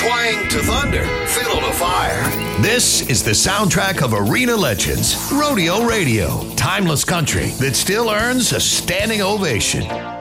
Twang to thunder, fiddle to fire. This is the soundtrack of arena legends. Rodeo Radio. Timeless country that still earns a standing ovation.